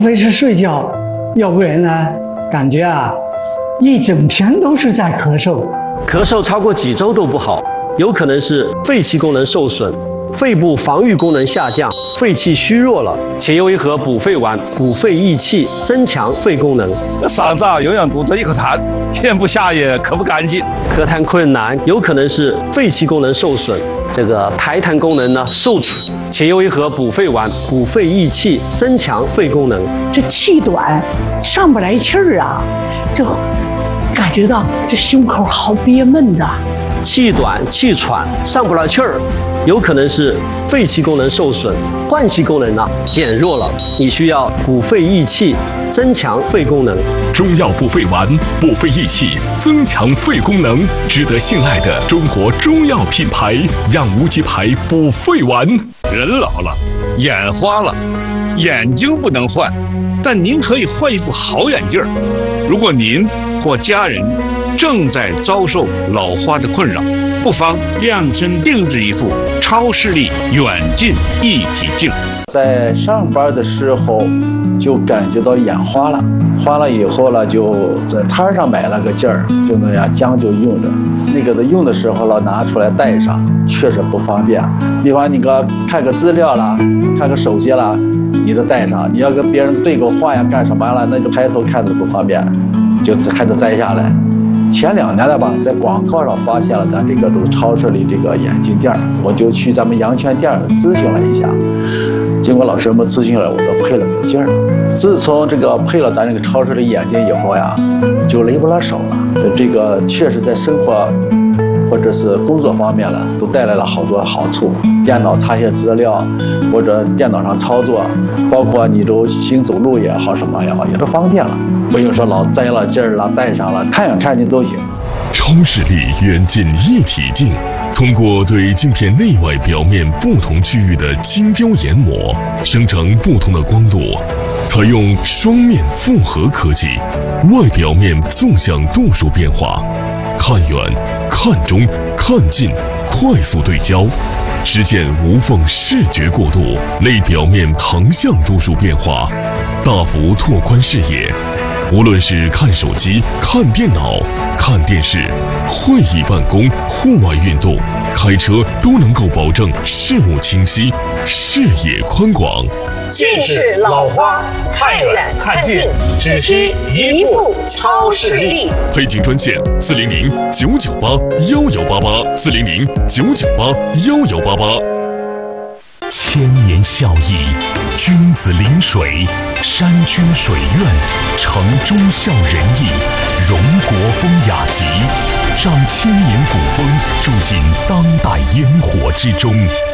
非是睡觉，要不然呢，感觉一整天都是在咳嗽。 咳嗽超过几周都不好，有可能是肺气功能受损，肺部防御功能下降，肺气虚弱了。且用一盒补肺丸，补肺益气，增强肺功能。 嗓子永远堵着一口痰，咽不下也咳不干净。 咳痰困难，有可能是肺气功能受损，这个排痰功能呢受阻。且用一盒补肺丸，补肺益气，增强肺功能。 这气短，上不来气儿啊，就感觉到这胸口好憋闷的。 气短气喘，上不来气儿，有可能是肺气功能受损，换气功能减弱了，你需要补肺益气，增强肺功能。 中药补肺丸，补肺益气，增强肺功能，值得信赖的中国中药品牌养无极牌补肺丸。 人老了，眼花了，眼睛不能换，但您可以换一副好眼镜。如果您或家人正在遭受老花的困扰，不妨量身定制一副超视力远近一体镜。 在上班的时候就感觉到眼花了，花了以后了，就在摊上买了个镜儿，就那样将就用着。那个用的时候了，拿出来带上，确实不方便。比方你看个资料啦，看个手机啦，你都带上。你要跟别人对个话呀，干什么了，那就抬头看着不方便，就还得摘下来。前2年了吧，在广告上发现了咱这个超市里这个眼镜店，我就去咱们阳泉店咨询了一下。经过老师们咨询了，我都配了个镜儿。自从这个配了咱这个超市里眼镜以后呀，就累不了手了。这个确实在生活或者是工作方面了，都带来了好多好处。电脑查些资料，或者电脑上操作，包括你都行走路也好，什么也好，也都方便了。不用说老摘了镜儿了，戴上了，看远看近都行。 超视力远近一体镜，通过对镜片内外表面不同区域的精雕研磨，生成不同的光度。采用双面复合科技，外表面纵向度数变化，看远、看中、看近，快速对焦，实现无缝视觉过渡；内表面横向度数变化，大幅拓宽视野。无论是看手机、看电脑、看电视、会议办公、户外运动、开车，都能够保证视物清晰、视野宽广。 近视老花，看远看近，只需一副超视力。 配镜专线400-998-1188，400-998-1188。千年孝义，君子临水，山君水苑，承忠孝仁义，荣国风雅集，让千年古风住进当代烟火之中。